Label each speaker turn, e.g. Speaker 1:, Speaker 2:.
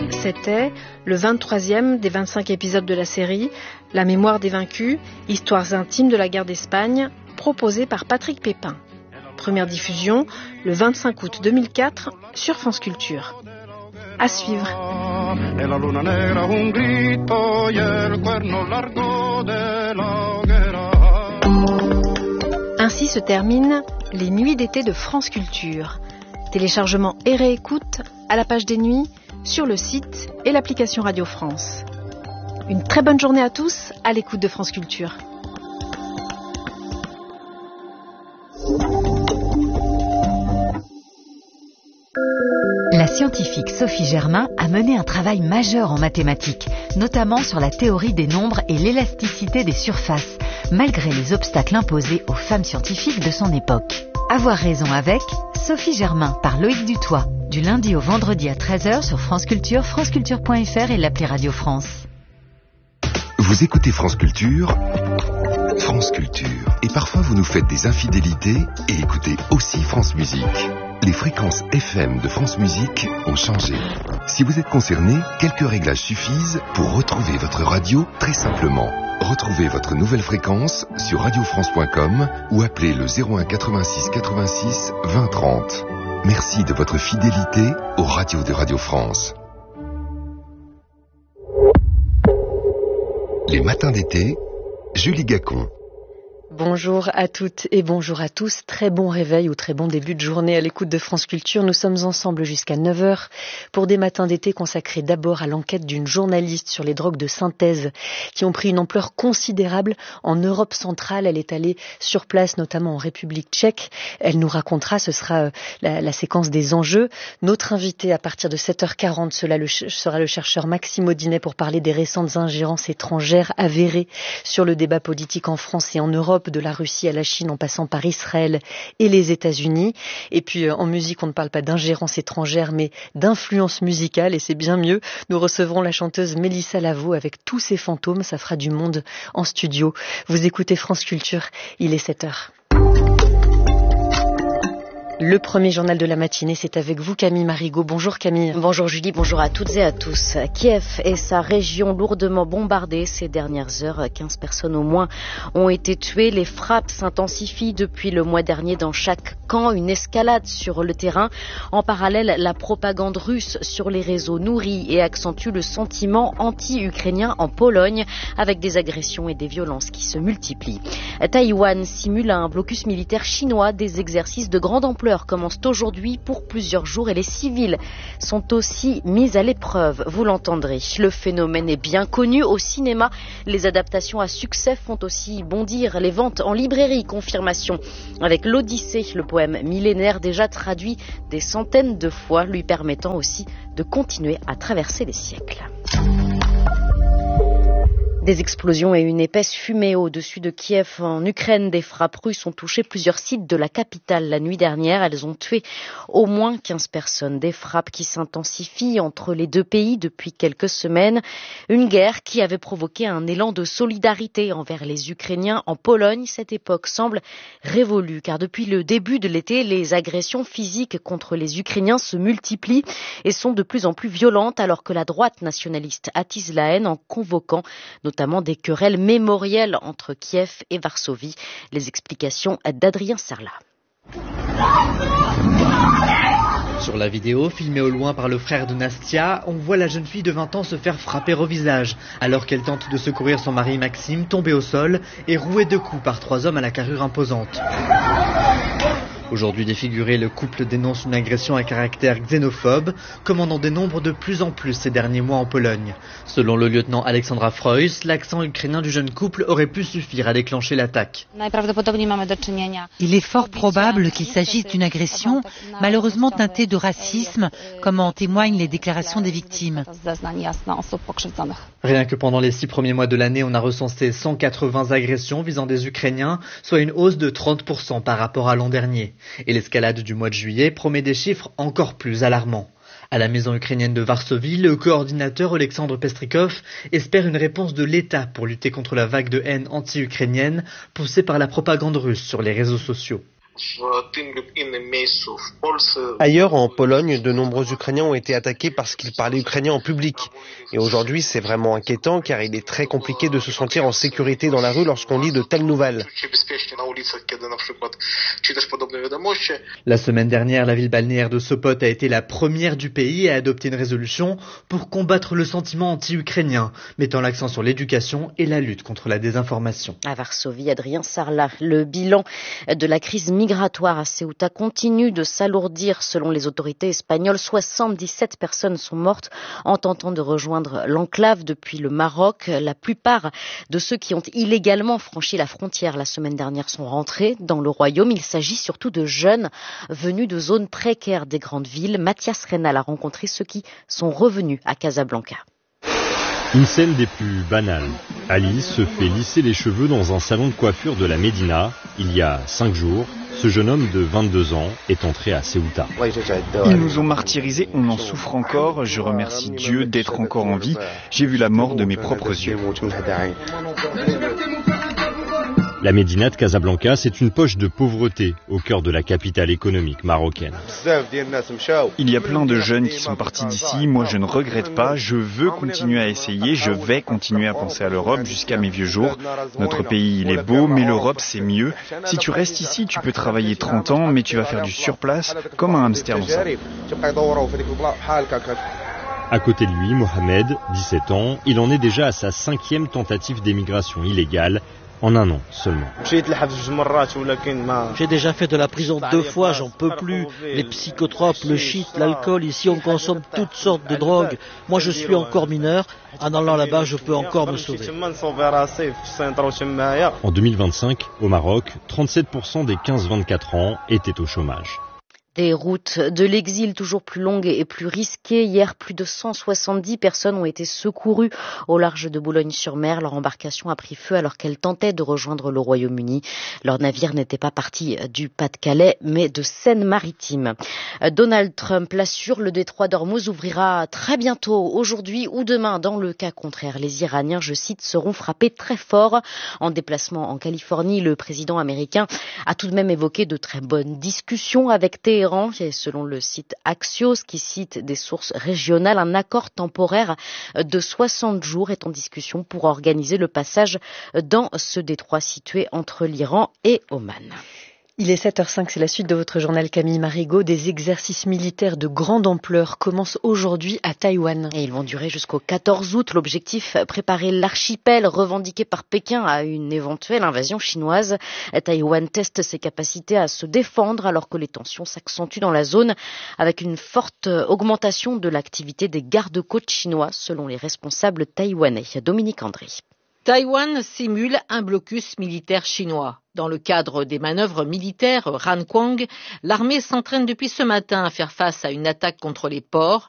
Speaker 1: C'était le 23e des 25 épisodes de la série La mémoire des vaincus, histoires intimes de la guerre d'Espagne, proposé par Patrick Pépin. Première diffusion le 25 août 2004 sur France Culture. À suivre. Ainsi se terminent les nuits d'été de France Culture. Téléchargement et réécoute à la page des nuits, sur le site et l'application Radio France. Une très bonne journée à tous à l'écoute de France Culture.
Speaker 2: La scientifique Sophie Germain a mené un travail majeur en mathématiques, notamment sur la théorie des nombres et l'élasticité des surfaces, malgré les obstacles imposés aux femmes scientifiques de son époque. Avoir raison avec Sophie Germain par Loïc Dutoit, du lundi au vendredi à 13h sur France Culture, franceculture.fr et l'appli Radio France.
Speaker 3: Vous écoutez France Culture, France Culture. Et parfois vous nous faites des infidélités et écoutez aussi France Musique. Les fréquences FM de France Musique ont changé. Si vous êtes concerné, quelques réglages suffisent pour retrouver votre radio très simplement. Retrouvez votre nouvelle fréquence sur radiofrance.com ou appelez le 01 86 86 20 30. Merci de votre fidélité aux radios de Radio France. Les matins d'été, Julie Gacon.
Speaker 1: Bonjour à toutes et bonjour à tous. Très bon réveil ou très bon début de journée à l'écoute de France Culture. Nous sommes ensemble jusqu'à 9h pour des matins d'été consacrés d'abord à l'enquête d'une journaliste sur les drogues de synthèse qui ont pris une ampleur considérable en Europe centrale. Elle est allée sur place, notamment en République tchèque. Elle nous racontera, ce sera la séquence des enjeux. Notre invité à partir de 7h40 sera le chercheur Maxime Audinet pour parler des récentes ingérences étrangères avérées sur le débat politique en France et en Europe, de la Russie à la Chine en passant par Israël et les États-Unis. Et puis en musique, on ne parle pas d'ingérence étrangère mais d'influence musicale et c'est bien mieux. Nous recevrons la chanteuse Mélissa Lavo avec tous ses fantômes. Ça fera du monde en studio. Vous écoutez France Culture, il est 7h. Le premier journal de la matinée, c'est avec vous Camille Marigot. Bonjour Camille.
Speaker 4: Bonjour Julie, bonjour à toutes et à tous. Kiev et sa région lourdement bombardées ces dernières heures. 15 personnes au moins ont été tuées. Les frappes s'intensifient depuis le mois dernier dans chaque camp. Une escalade sur le terrain. En parallèle, la propagande russe sur les réseaux nourrit et accentue le sentiment anti-ukrainien en Pologne avec des agressions et des violences qui se multiplient. Taïwan simule un blocus militaire chinois. Des exercices de grande ampleur commencent aujourd'hui pour plusieurs jours et les civils sont aussi mis à l'épreuve. Vous l'entendrez, le phénomène est bien connu au cinéma. Les adaptations à succès font aussi bondir les ventes en librairie. Confirmation avec l'Odyssée, le poème millénaire déjà traduit des centaines de fois, lui permettant aussi de continuer à traverser les siècles. Des explosions et une épaisse fumée au-dessus de Kiev en Ukraine. Des frappes russes ont touché plusieurs sites de la capitale la nuit dernière. Elles ont tué au moins 15 personnes. Des frappes qui s'intensifient entre les deux pays depuis quelques semaines. Une guerre qui avait provoqué un élan de solidarité envers les Ukrainiens en Pologne. Cette époque semble révolue car depuis le début de l'été, les agressions physiques contre les Ukrainiens se multiplient et sont de plus en plus violentes alors que la droite nationaliste attise la haine en convoquant notamment des querelles mémorielles entre Kiev et Varsovie. Les explications d'Adrien Serla.
Speaker 5: Sur la vidéo, filmée au loin par le frère de Nastia, on voit la jeune fille de 20 ans se faire frapper au visage, alors qu'elle tente de secourir son mari Maxime, tombé au sol et roué de coups par 3 hommes à la carrure imposante. Aujourd'hui défiguré, le couple dénonce une agression à caractère xénophobe, comme on en dénombre de plus en plus ces derniers mois en Pologne. Selon le lieutenant Alexandra Freus, l'accent ukrainien du jeune couple aurait pu suffire à déclencher l'attaque.
Speaker 6: Il est fort probable qu'il s'agisse d'une agression, malheureusement teintée de racisme, comme en témoignent les déclarations des victimes.
Speaker 5: Rien que pendant les 6 premiers mois de l'année, on a recensé 180 agressions visant des Ukrainiens, soit une hausse de 30% par rapport à l'an dernier. Et l'escalade du mois de juillet promet des chiffres encore plus alarmants. À la maison ukrainienne de Varsovie, le coordinateur Alexandre Pestrikov espère une réponse de l'État pour lutter contre la vague de haine anti-ukrainienne poussée par la propagande russe sur les réseaux sociaux.
Speaker 7: Ailleurs, en Pologne, de nombreux Ukrainiens ont été attaqués parce qu'ils parlaient ukrainien en public. Et aujourd'hui, c'est vraiment inquiétant car il est très compliqué de se sentir en sécurité dans la rue lorsqu'on lit de telles nouvelles.
Speaker 5: La semaine dernière, la ville balnéaire de Sopot a été la première du pays à adopter une résolution pour combattre le sentiment anti-ukrainien, mettant l'accent sur l'éducation et la lutte contre la désinformation.
Speaker 4: À Varsovie, Adrien Sarlat, le bilan de la crise migratoire à Ceuta continue de s'alourdir. Selon les autorités espagnoles, 77 personnes sont mortes en tentant de rejoindre l'enclave depuis le Maroc. La plupart de ceux qui ont illégalement franchi la frontière la semaine dernière sont rentrés dans le royaume. Il s'agit surtout de jeunes venus de zones précaires des grandes villes. Mathias Reynal a rencontré ceux qui sont revenus à Casablanca.
Speaker 8: Une scène des plus banales. Alice se fait lisser les cheveux dans un salon de coiffure de la Médina. Il y a 5 jours, ce jeune homme de 22 ans est entré à Ceuta.
Speaker 9: Ils nous ont martyrisés, on en souffre encore. Je remercie Dieu d'être encore en vie. J'ai vu la mort de mes propres yeux.
Speaker 8: La Médina de Casablanca, c'est une poche de pauvreté au cœur de la capitale économique marocaine.
Speaker 9: Il y a plein de jeunes qui sont partis d'ici. Moi, je ne regrette pas. Je veux continuer à essayer. Je vais continuer à penser à l'Europe jusqu'à mes vieux jours. Notre pays, il est beau, mais l'Europe, c'est mieux. Si tu restes ici, tu peux travailler 30 ans, mais tu vas faire du surplace comme un hamster dans sa vie.
Speaker 8: À côté de lui, Mohamed, 17 ans, il en est déjà à sa 5e tentative d'émigration illégale. En un an seulement.
Speaker 10: J'ai déjà fait de la prison 2 fois, j'en peux plus. Les psychotropes, le shit, l'alcool, ici on consomme toutes sortes de drogues. Moi je suis encore mineur, en allant là-bas je peux encore me sauver.
Speaker 8: En 2025, au Maroc, 37% des 15-24 ans étaient au chômage.
Speaker 4: Des routes de l'exil toujours plus longues et plus risquées. Hier, plus de 170 personnes ont été secourues au large de Boulogne-sur-Mer. Leur embarcation a pris feu alors qu'elle tentait de rejoindre le Royaume-Uni. Leur navire n'était pas parti du Pas-de-Calais, mais de Seine-Maritime. Donald Trump l'assure, le détroit d'Ormuz ouvrira très bientôt, aujourd'hui ou demain. Dans le cas contraire, les Iraniens, je cite, seront frappés très fort. En déplacement en Californie, le président américain a tout de même évoqué de très bonnes discussions avec Téhéran. Et selon le site Axios, qui cite des sources régionales, un accord temporaire de 60 jours est en discussion pour organiser le passage dans ce détroit situé entre l'Iran et Oman.
Speaker 1: Il est 7h05, c'est la suite de votre journal Camille Marigot. Des exercices militaires de grande ampleur commencent aujourd'hui à Taïwan.
Speaker 4: Et ils vont durer jusqu'au 14 août. L'objectif, préparer l'archipel revendiqué par Pékin à une éventuelle invasion chinoise. Taïwan teste ses capacités à se défendre alors que les tensions s'accentuent dans la zone avec une forte augmentation de l'activité des gardes-côtes chinois selon les responsables taïwanais. Dominique André.
Speaker 11: Taïwan simule un blocus militaire chinois. Dans le cadre des manœuvres militaires Ran Kwang, l'armée s'entraîne depuis ce matin à faire face à une attaque contre les ports.